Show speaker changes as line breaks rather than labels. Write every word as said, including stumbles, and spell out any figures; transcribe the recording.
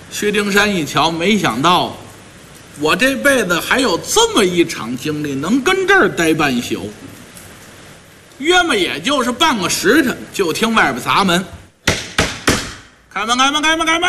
薛丁山一瞧，没想到我这辈子还有这么一场经历，能跟这儿待半宿。约么也就是半个时辰，就听外边砸门，开门，开门，开门，开门。